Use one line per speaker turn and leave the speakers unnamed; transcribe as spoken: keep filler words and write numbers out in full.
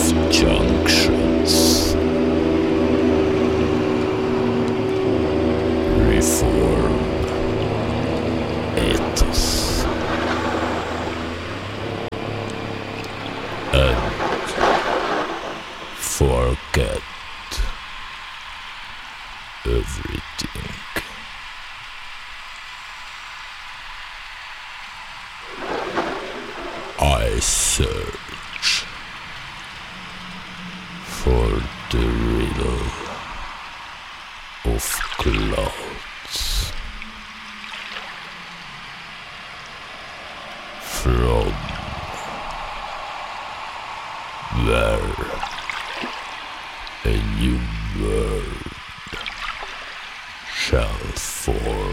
junctions, reform ethos, and forget everything. I search for the riddle of clouds. From where a new world shall form.